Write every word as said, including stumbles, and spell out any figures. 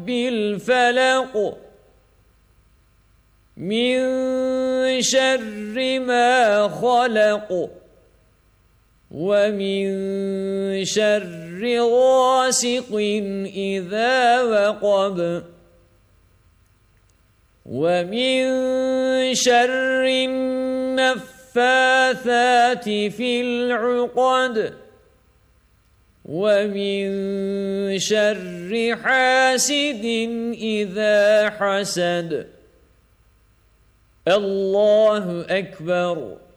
الفلق من شر ما خلق ومن شر غاسق إذا وقب ومن شر النفاثات في العقد ومن شر حاسد إذا حسد. الله أكبر.